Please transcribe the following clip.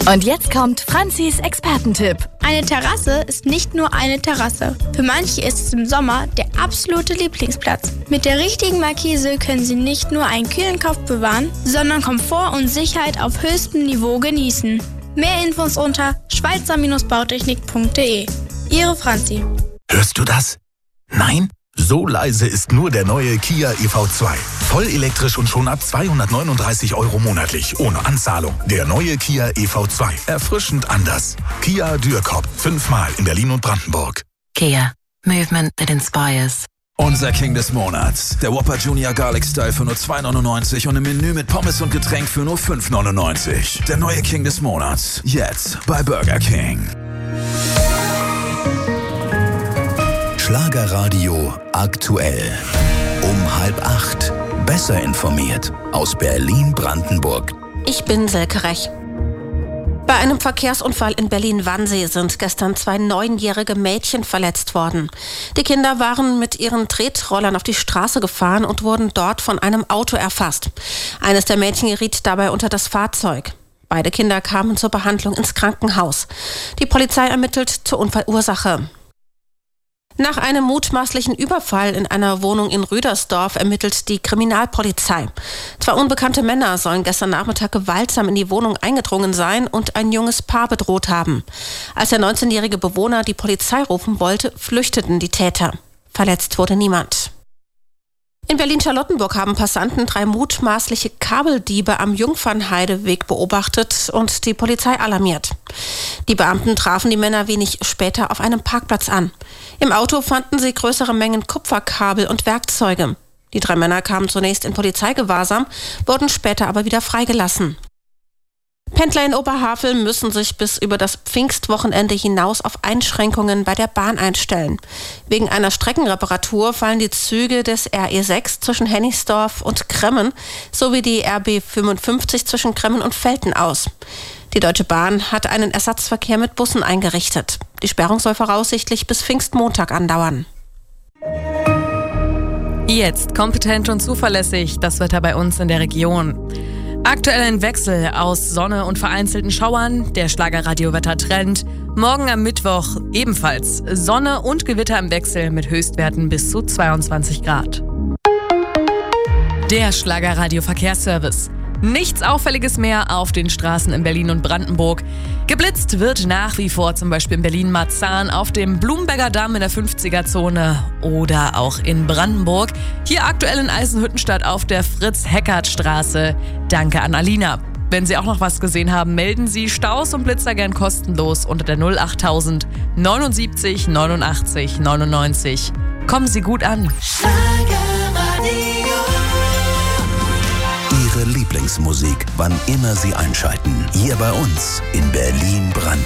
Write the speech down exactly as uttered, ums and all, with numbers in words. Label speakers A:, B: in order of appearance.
A: Und jetzt kommt Franzis Expertentipp.
B: Eine Terrasse ist nicht nur eine Terrasse. Für manche ist es im Sommer der absolute Lieblingsplatz. Mit der richtigen Markise können Sie nicht nur einen kühlen Kopf bewahren, sondern Komfort und Sicherheit auf höchstem Niveau genießen. Mehr Infos unter schweizer bautechnik punkt de. Ihre Franzi.
C: Hörst du das? Nein? So leise ist nur der neue Kia E V zwei. Voll elektrisch und schon ab zweihundertneununddreißig Euro monatlich, ohne Anzahlung. Der neue Kia E V zwei. Erfrischend anders. Kia Dürkop. Fünfmal in Berlin und Brandenburg.
D: Kia. Movement that inspires.
E: Unser King des Monats. Der Whopper Junior Garlic Style für nur zwei neunundneunzig und im Menü mit Pommes und Getränk für nur fünf neunundneunzig. Der neue King des Monats. Jetzt bei Burger King.
F: Schlagerradio aktuell. Um halb acht. Besser informiert. Aus Berlin-Brandenburg.
G: Ich bin Silke Rech. Bei einem Verkehrsunfall in Berlin-Wannsee sind gestern zwei neunjährige Mädchen verletzt worden. Die Kinder waren mit ihren Tretrollern auf die Straße gefahren und wurden dort von einem Auto erfasst. Eines der Mädchen geriet dabei unter das Fahrzeug. Beide Kinder kamen zur Behandlung ins Krankenhaus. Die Polizei ermittelt zur Unfallursache. Nach einem mutmaßlichen Überfall in einer Wohnung in Rüdersdorf ermittelt die Kriminalpolizei. Zwei unbekannte Männer sollen gestern Nachmittag gewaltsam in die Wohnung eingedrungen sein und ein junges Paar bedroht haben. Als der neunzehnjährige Bewohner die Polizei rufen wollte, flüchteten die Täter. Verletzt wurde niemand. In Berlin-Charlottenburg haben Passanten drei mutmaßliche Kabeldiebe am Jungfernheideweg beobachtet und die Polizei alarmiert. Die Beamten trafen die Männer wenig später auf einem Parkplatz an. Im Auto fanden sie größere Mengen Kupferkabel und Werkzeuge. Die drei Männer kamen zunächst in Polizeigewahrsam, wurden später aber wieder freigelassen. Pendler in Oberhavel müssen sich bis über das Pfingstwochenende hinaus auf Einschränkungen bei der Bahn einstellen. Wegen einer Streckenreparatur fallen die Züge des R E sechs zwischen Hennigsdorf und Kremmen sowie die R B fünfundfünfzig zwischen Kremmen und Velten aus. Die Deutsche Bahn hat einen Ersatzverkehr mit Bussen eingerichtet. Die Sperrung soll voraussichtlich bis Pfingstmontag andauern.
H: Jetzt kompetent und zuverlässig das Wetter bei uns in der Region. Aktuell ein Wechsel aus Sonne und vereinzelten Schauern, der Schlagerradio-Wettertrend. Morgen am Mittwoch ebenfalls Sonne und Gewitter im Wechsel mit Höchstwerten bis zu zweiundzwanzig Grad. Der Schlagerradio-Verkehrsservice. Nichts Auffälliges mehr auf den Straßen in Berlin und Brandenburg. Geblitzt wird nach wie vor zum Beispiel in Berlin-Marzahn auf dem Blumberger Damm in der fünfziger-Zone oder auch in Brandenburg. Hier aktuell in Eisenhüttenstadt auf der Fritz-Heckert-Straße. Danke an Alina. Wenn Sie auch noch was gesehen haben, melden Sie Staus und Blitzer gern kostenlos unter der null achttausend neunundsiebzig neunundachtzig neunundneunzig. Kommen Sie gut an.
F: Ihre Lieblingsmusik, wann immer Sie einschalten. Hier bei uns in Berlin-Brandenburg.